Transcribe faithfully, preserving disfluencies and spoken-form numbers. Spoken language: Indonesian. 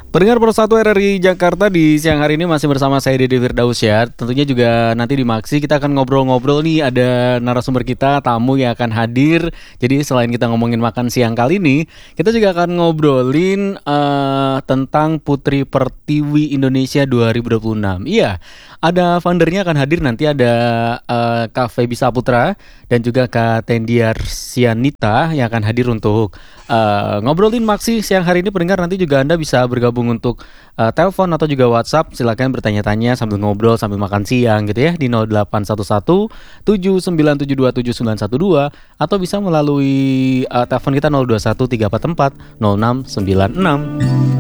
Pendengar Persatu R R I Jakarta, di siang hari ini masih bersama saya Dede Firdaus ya. Tentunya juga nanti di Maksi kita akan ngobrol-ngobrol nih, ada narasumber kita, tamu yang akan hadir. Jadi selain kita ngomongin makan siang kali ini, kita juga akan ngobrolin uh, tentang Putri Pertiwi Indonesia dua ribu dua puluh enam. Iya, ada foundernya akan hadir nanti, ada uh, Kak Feby Saputra dan juga Kak Tendiar Sianita yang akan hadir untuk uh, ngobrolin Maksi siang hari ini. Pendengar, nanti juga Anda bisa bergabung untuk uh, telepon atau juga WhatsApp. Silakan bertanya-tanya sambil ngobrol sambil makan siang gitu ya, di nol delapan satu satu tujuh sembilan tujuh dua tujuh sembilan satu dua atau bisa melalui uh, telepon kita nol dua satu tiga empat empat nol enam sembilan enam.